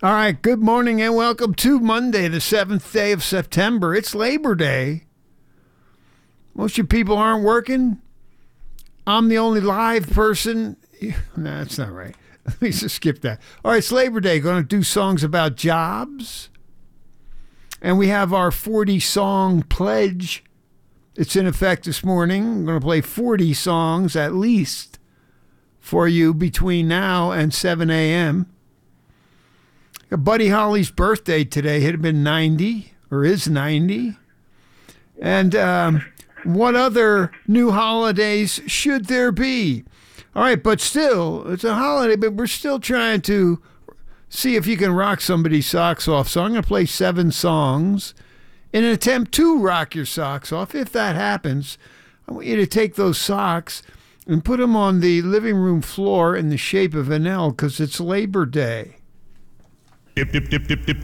All right, good morning and welcome to Monday, the 7th day of September. It's Labor Day. Most of you people aren't working. I'm the only live person. No, that's not right. Let me just skip that. All right, it's Labor Day. Going to do songs about jobs. And we have our 40-song pledge. It's in effect this morning. I'm going to play 40 songs at least for you between now and 7 a.m. Buddy Holly's birthday today. He'd have been 90, or is 90. And what other new holidays should there be? All right, but still, it's a holiday, but we're still trying to see if you can rock somebody's socks off. So I'm going to play 7 songs in an attempt to rock your socks off. If that happens, I want you to take those socks and put them on the living room floor in the shape of an L because it's Labor Day. Dip, dip, dip, dip, dip.